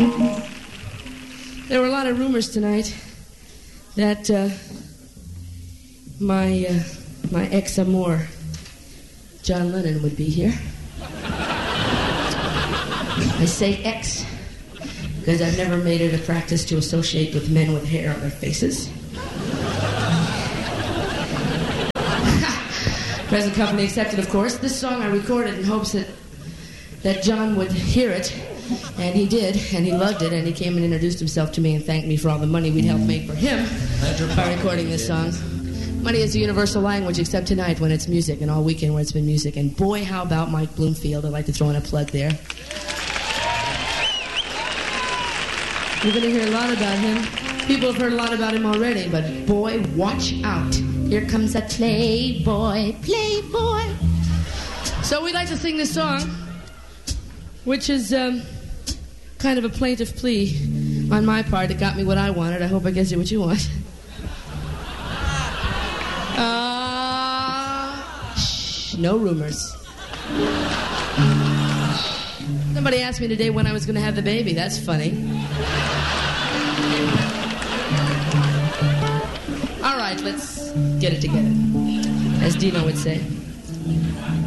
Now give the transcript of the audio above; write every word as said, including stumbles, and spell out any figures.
There were a lot of rumors tonight that uh, my uh, my ex-amour, John Lennon, would be here. I say ex because I've never made it a practice to associate with men with hair on their faces. Present company accepted, of course. This song I recorded in hopes that that John would hear it. And he did, and he loved it, and he came and introduced himself to me and thanked me for all the money we'd helped make for him by recording this song. Money is a universal language, except tonight when it's music, and all weekend when it's been music. And boy, how about Mike Bloomfield? I'd like to throw in a plug there. You're going to hear a lot about him. People have heard a lot about him already, but boy, watch out. Here comes a playboy, playboy. So we'd like to sing this song, which is um, kind of a plaintive plea on my part. It got me what I wanted. I hope it gets you what you want. Uh, shh, no rumors. Somebody asked me today when I was going to have the baby. That's funny. All right, let's get it together, as Dino would say.